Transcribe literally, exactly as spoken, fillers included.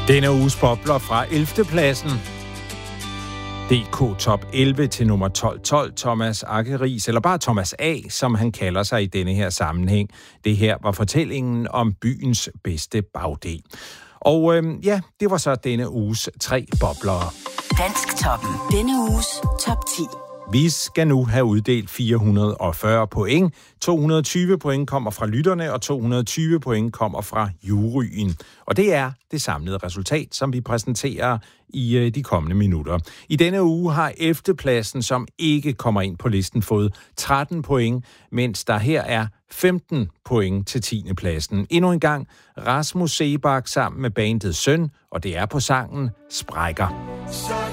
Denne uges bobler fra ellevte pladsen. D K Top elleve til nummer tolv tolv, Thomas Akeris, eller bare Thomas A, som han kalder sig i denne her sammenhæng. Det her var fortællingen om byens bedste bagdel. Og øhm, ja, det var så denne uges tre boblere. Dansktoppen. Denne uges top ti. Vi skal nu have uddelt fire hundrede og fyrre point. to hundrede og tyve point kommer fra lytterne, og to hundrede og tyve point kommer fra juryen. Og det er det samlede resultat, som vi præsenterer i de kommende minutter. I denne uge har ellevte pladsen, som ikke kommer ind på listen, fået tretten point, mens der her er femten point til tiende pladsen. Endnu en gang Rasmus Seebach sammen med bandet Søn, og det er på sangen Sprækker.